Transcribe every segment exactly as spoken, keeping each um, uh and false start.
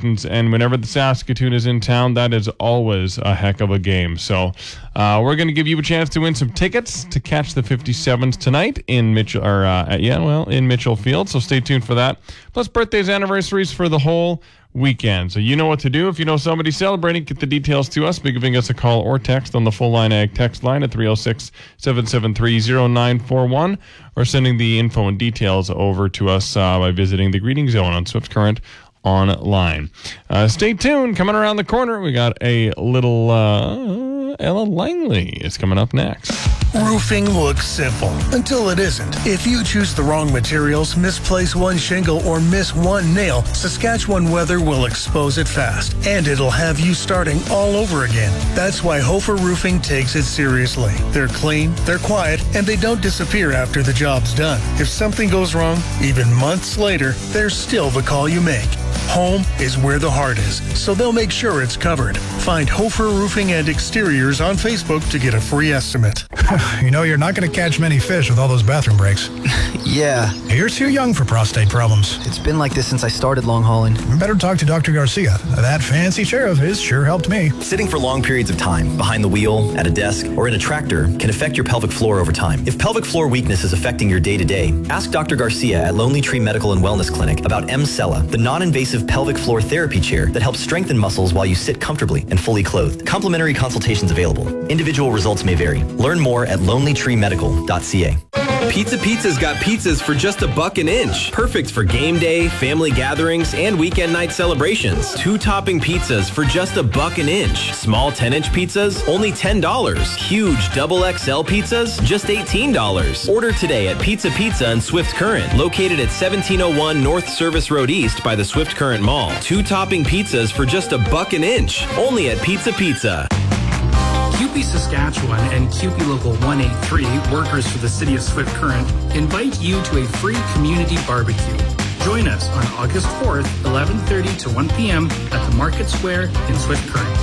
Titans. And whenever the Saskatoon is in town, that is always a heck of a game. So uh, we're going to give you a chance to win some tickets to catch the fifty-sevens tonight in Mitchell, or uh, yeah, well, in Mitchell Field. So stay tuned for that. Plus birthdays, anniversaries for the whole weekend. So you know what to do. If you know somebody celebrating, get the details to us by giving us a call or text on the Full Line Ag text line at three oh six, seven seven three, oh nine four one, or sending the info and details over to us uh, by visiting the Greeting Zone on Swift Current online. Uh, stay tuned. Coming around the corner, we got a little uh, Ella Langley is coming up next. Roofing looks simple until it isn't. If you choose the wrong materials, misplace one shingle, or miss one nail, Saskatchewan weather will expose it fast, and it'll have you starting all over again. That's why Hofer Roofing takes it seriously. They're clean, they're quiet, and they don't disappear after the job's done. If something goes wrong, even months later, they're still the call you make. Home is where the heart is, so they'll make sure it's covered. Find Hofer Roofing and Exteriors on Facebook to get a free estimate. You know, you're not going to catch many fish with all those bathroom breaks. Yeah. You're too young for prostate problems. It's been like this since I started long hauling. You better talk to Doctor Garcia. That fancy chair of his sure helped me. Sitting for long periods of time, behind the wheel, at a desk, or in a tractor, can affect your pelvic floor over time. If pelvic floor weakness is affecting your day-to-day, ask Doctor Garcia at Lonely Tree Medical and Wellness Clinic about M-Cella, the non-invasive pelvic floor therapy chair that helps strengthen muscles while you sit comfortably and fully clothed. Complimentary consultations available. Individual results may vary. Learn more at lonely tree medical dot c a. Pizza Pizza's got pizzas for just a buck an inch. Perfect for game day, family gatherings, and weekend night celebrations. Two topping pizzas for just a buck an inch. Small ten-inch pizzas, only ten dollars. Huge double X L pizzas, just eighteen dollars. Order today at Pizza Pizza in Swift Current, located at seventeen oh one North Service Road East by the Swift Current Mall. Two topping pizzas for just a buck an inch, only at Pizza Pizza. C U P E Saskatchewan and C U P E Local one eighty-three, workers for the City of Swift Current, invite you to a free community barbecue. Join us on August fourth, eleven thirty to one p.m. at the Market Square in Swift Current.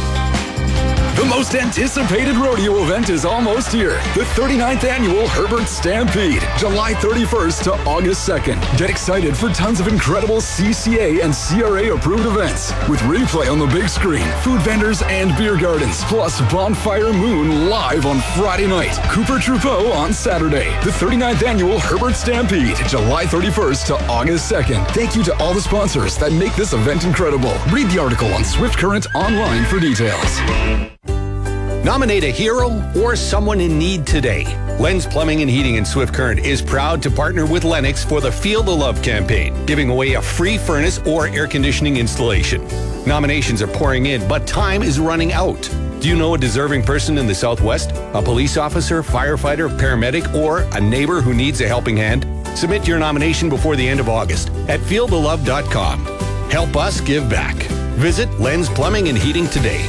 The most anticipated rodeo event is almost here. The thirty-ninth Annual Herbert Stampede, July thirty-first to August second. Get excited for tons of incredible C C A and C R A approved events with replay on the big screen, food vendors and beer gardens, plus Bonfire Moon live on Friday night, Cooper Troupeau on Saturday. The thirty-ninth Annual Herbert Stampede, July thirty-first to August second. Thank you to all the sponsors that make this event incredible. Read the article on Swift Current online for details. Nominate a hero or someone in need today. Lenz Plumbing and Heating in Swift Current is proud to partner with Lennox for the Feel the Love campaign, giving away a free furnace or air conditioning installation. Nominations are pouring in, but time is running out. Do you know a deserving person in the Southwest? A police officer, firefighter, paramedic, or a neighbor who needs a helping hand? Submit your nomination before the end of August at feel the love dot com. Help us give back. Visit Lenz Plumbing and Heating today.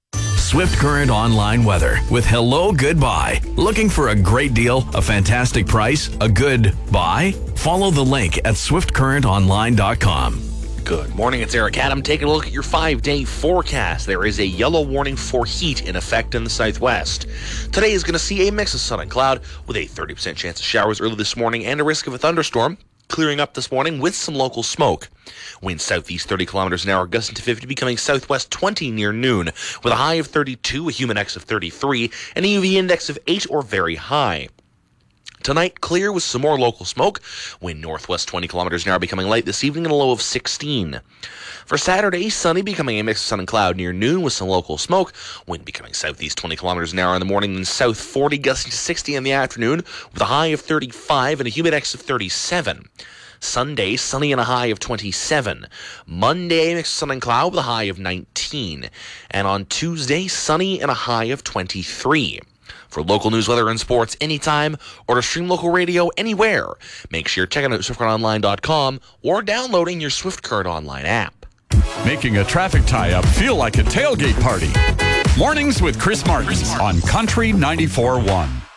Swift Current online weather with Hello Goodbye. Looking for a great deal, a fantastic price, a good buy? Follow the link at swift current online dot com. Good morning, it's Eric Adam. Taking a look at your five-day forecast. There is a yellow warning for heat in effect in the southwest. Today is going to see a mix of sun and cloud with a thirty percent chance of showers early this morning and a risk of a thunderstorm. Clearing up this morning with some local smoke. Winds southeast thirty kilometers an hour, gusting to fifty, becoming southwest twenty near noon, with a high of thirty-two, a humid index of thirty-three, and a U V index of eight or very high. Tonight, clear with some more local smoke. Wind northwest twenty kilometers an hour, becoming light this evening, and a low of sixteen. For Saturday, sunny, becoming a mix of sun and cloud near noon with some local smoke. Wind becoming southeast twenty kilometers an hour in the morning, and south forty, gusting to sixty in the afternoon, with a high of thirty-five and a humid index of thirty-seven. Sunday, sunny and a high of twenty-seven. Monday, mixed sun and cloud with a high of nineteen. And on Tuesday, sunny and a high of twenty-three. For local news, weather, and sports anytime, or to stream local radio anywhere, make sure you're checking out swift current online dot com or downloading your Swift Current Online app. Making a traffic tie-up feel like a tailgate party. Mornings with Chris Martin on Country ninety-four point one.